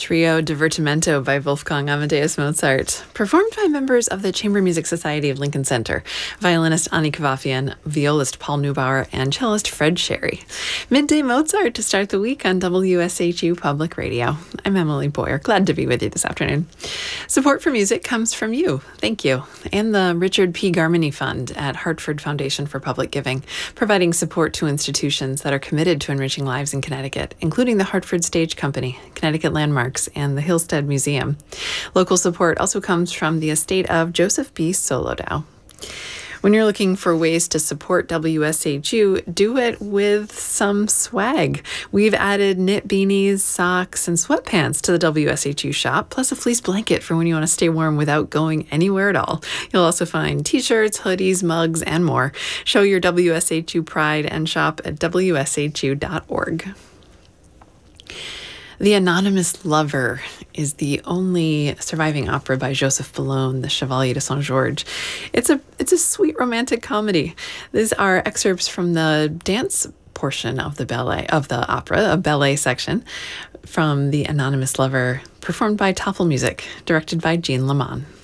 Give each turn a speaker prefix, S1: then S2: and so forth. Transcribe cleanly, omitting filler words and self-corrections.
S1: Trio Divertimento by Wolfgang Amadeus Mozart, performed by members of the Chamber Music Society of Lincoln Center, violinist Ani Kavafian, violist Paul Neubauer, and cellist Fred Sherry. Midday Mozart to start the week on WSHU Public Radio. I'm Emily Boyer, glad to be with you this afternoon. Support for music comes from you, thank you, and the Richard P. Garmany Fund at Hartford Foundation for Public Giving, providing support to institutions that are committed to enriching lives in Connecticut, including the Hartford Stage Company, Connecticut Landmarks, and the Hillstead Museum. Local support also comes from the estate of Joseph B. Solodow. When you're looking for ways to support WSHU, do it with some swag. We've added knit beanies, socks, and sweatpants to the WSHU shop, plus a fleece blanket for when you want to stay warm without going anywhere at all. You'll also find t-shirts, hoodies, mugs, and more. Show your WSHU pride and shop at WSHU.org. The Anonymous Lover is the only surviving opera by Joseph Boulogne, the Chevalier de Saint-Georges. It's a sweet romantic comedy. These are excerpts from the dance portion of the opera, a ballet section from The Anonymous Lover, performed by Toffel Music, directed by Jean Lamont.